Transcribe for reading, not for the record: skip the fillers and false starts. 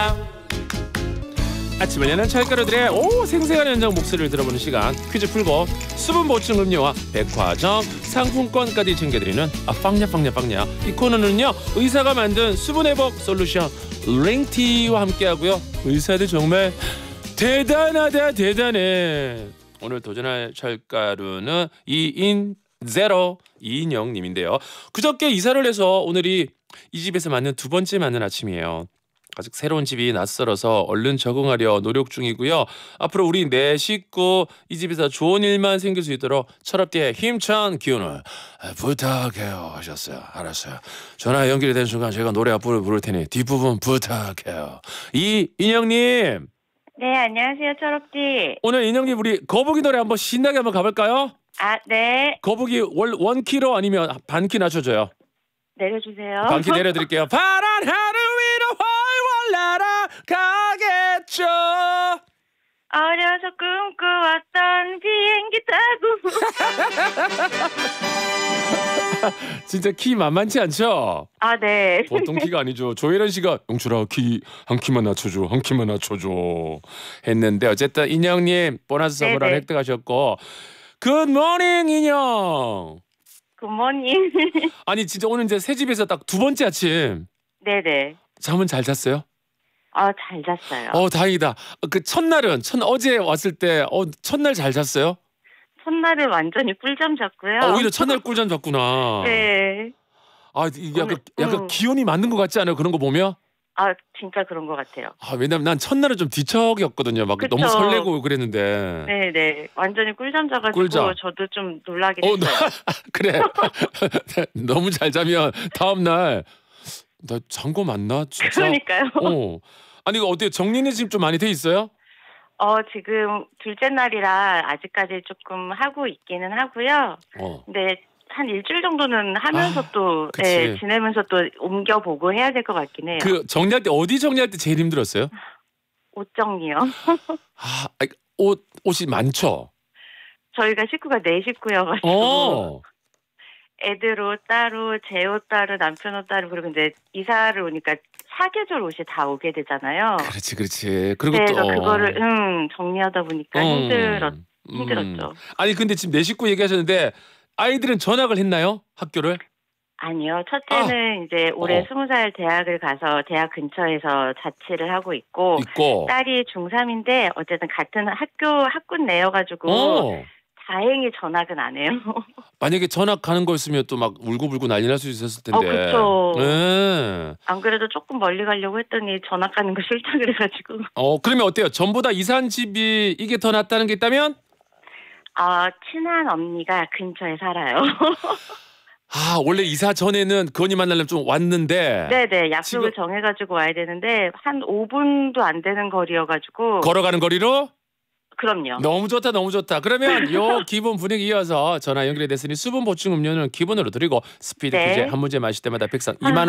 아침을 여는 철가루들의 생생한 현장 목소리를 들어보는 시간, 퀴즈 풀고 수분 보충 음료와 백화점 상품권까지 챙겨드리는 빵야 이 코너는요, 의사가 만든 수분 회복 솔루션 링티와 함께하고요. 의사들 정말 대단해. 오늘 도전할 철가루는 2인영님인데요. 그저께 이사를 해서 오늘이 이 집에서 맞는 두 번째 맞는 아침이에요. 아직 새로운 집이 낯설어서 얼른 적응하려 노력 중이고요. 앞으로 우리 네 식구 이 집에서 좋은 일만 생길 수 있도록 철업디의 힘찬 기운을 부탁해요 하셨어요. 알았어요. 전화 연결이 된 순간 제가 노래 앞부분을 부를 테니 뒷부분 부탁해요. 인영님. 네, 안녕하세요, 철업디. 오늘 인영님 우리 거북이 노래 한번 신나게 한번 가볼까요? 아, 네. 거북이 원키로 아니면 반키 낮춰줘요. 내려주세요. 반키 내려드릴게요. 파란 하늘 위로 활활 날아가겠죠. 어려서 꿈꿔왔던 비행기 타고. 진짜 키 만만치 않죠? 아, 네. 보통 키가 아니죠. 조혜련 씨가 영철아 키 한 키만 낮춰줘 했는데 어쨌든 인형님 보너스 선물 하나 획득하셨고 굿모닝 인형. 굿모닝. 아니 진짜 오늘 이제 새 집에서 딱 두 번째 아침. 네네. 잠은 잘 잤어요? 잘 잤어요. 다행이다. 그 첫날은 어제 왔을 때 첫날 잘 잤어요? 첫날은 완전히 꿀잠 잤고요. 오히려 첫날 꿀잠 잤구나. 네. 이게 약간 기운이 맞는 것 같지 않아요? 그런 거 보면? 진짜 그런 것 같아요. 왜냐면 난 첫날은 좀 뒤척였거든요. 막 그쵸? 너무 설레고 그랬는데. 네네. 완전히 꿀잠 자가지고 꿀잠. 저도 좀 놀라게 됐어요. 그래. 너무 잘 자면 다음날 나 잔 거 맞나? 진짜? 그러니까요. 아니 이거 어때요? 정리는 지금 좀 많이 돼 있어요? 지금 둘째 날이라 아직까지 조금 하고 있기는 하고요. 근데 한 일주일 정도는 하면서 또 지내면서 또 옮겨보고 해야 될 것 같긴 해요. 그 정리할 때 어디 정리할 때 제일 힘들었어요? 옷 정리요. 옷이 많죠? 저희가 식구가 4식구여가지고 애들 옷 따로, 제 옷 따로, 남편 옷 따로, 그리고 이제 이사를 오니까 사계절 옷이 다 오게 되잖아요. 그렇지. 그리고 그래서 또 그거를 정리하다 보니까 힘들었죠. 아니 근데 지금 4식구 얘기하셨는데 아이들은 전학을 했나요? 학교를? 아니요. 첫째는 이제 올해 20살 대학을 가서 대학 근처에서 자취를 하고 있고 딸이 중3인데 어쨌든 같은 학군 내여가지고 다행히 전학은 안 해요. 만약에 전학 가는 거였으면 또 막 울고불고 난리 날 수 있었을 텐데. 그렇죠. 네. 안 그래도 조금 멀리 가려고 했더니 전학 가는 거 싫다 그래가지고. 그러면 어때요? 전보다 이사한 집이 이게 더 낫다는 게 있다면? 친한 언니가 근처에 살아요. 원래 이사 전에는 그 언니 만나려면 좀 왔는데. 네네. 약속을 정해가지고 와야 되는데 한 5분도 안 되는 거리여가지고. 걸어가는 거리로? 그럼요. 너무 좋다. 그러면 요 기본 분위기 이어서 전화 연결이 됐으니 수분 보충 음료는 기본으로 드리고 스피드 퀴즈 한 문제 마실 때마다 백상 2만 원